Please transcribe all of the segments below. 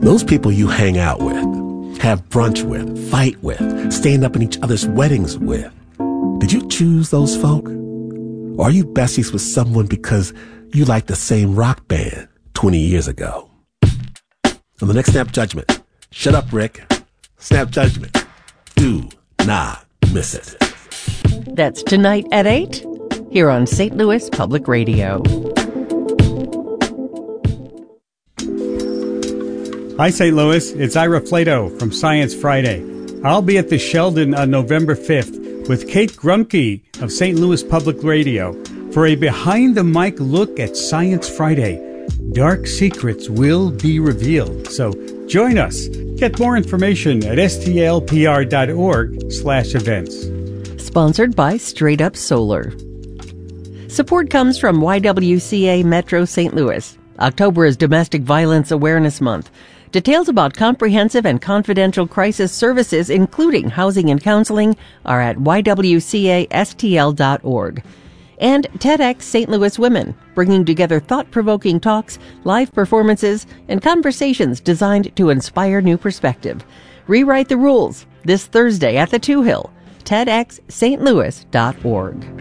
Those people you hang out with, have brunch with, fight with, stand up in each other's weddings with. Did you choose those folk? Or are you besties with someone because you like the same rock band 20 years ago? On the next Snap Judgment, shut up, Rick. Snap Judgment. Do not miss it. That's tonight at 8 here on St. Louis Public Radio. Hi, St. Louis. It's Ira Flato from Science Friday. I'll be at the Sheldon on November 5th with Kate Grumke of St. Louis Public Radio for a behind-the-mic look at Science Friday. Dark secrets will be revealed, so join us. Get more information at stlpr.org/events. Sponsored by Straight Up Solar. Support comes from YWCA Metro St. Louis. October is Domestic Violence Awareness Month. Details about comprehensive and confidential crisis services, including housing and counseling, are at ywcastl.org. And TEDx St. Louis Women, bringing together thought-provoking talks, live performances, and conversations designed to inspire new perspective. Rewrite the rules this Thursday at the Two Hill, tedxstlouis.org.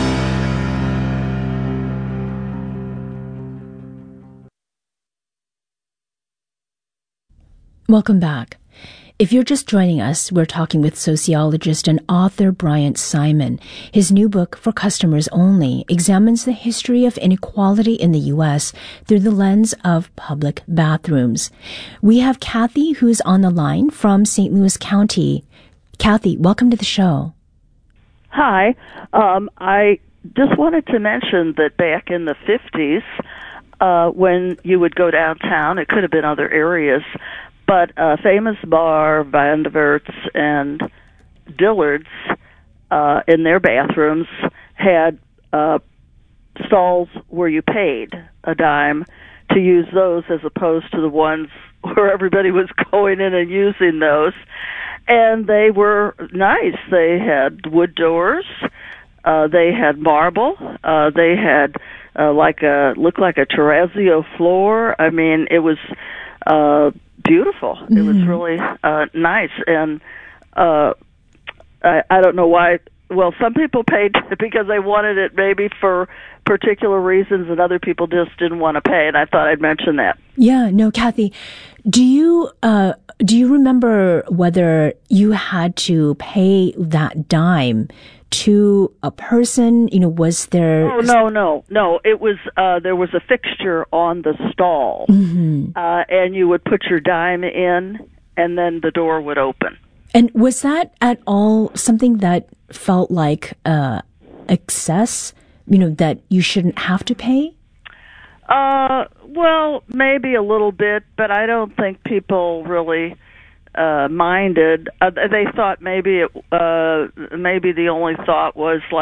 Welcome back. If you're just joining us, we're talking with sociologist and author Bryant Simon. His new book, For Customers Only, examines the history of inequality in the U.S. through the lens of public bathrooms. We have Kathy, who's on the line from St. Louis County. Kathy, welcome to the show. Hi. I just wanted to mention that back in the 50s, when you would go downtown, it could have been other areas, but a famous bar, Vandeverts and Dillard's, in their bathrooms had stalls where you paid a dime to use those as opposed to the ones where everybody was going in and using those. And they were nice. They had wood doors. They had marble. They had looked like a terrazzo floor. I mean, it was beautiful. Mm-hmm. It was really nice, and I don't know why. Well, some people paid because they wanted it maybe for particular reasons, and other people just didn't want to pay, and I thought I'd mention that. Yeah, no, Kathy, do you remember whether you had to pay that dime to a person? You know, was there... Oh, no. It was, there was a fixture on the stall, mm-hmm. And you would put your dime in, and then the door would open. And was that at all something that felt like excess, you know, that you shouldn't have to pay? Well, maybe a little bit, but I don't think people really minded. They thought maybe the only thought was like,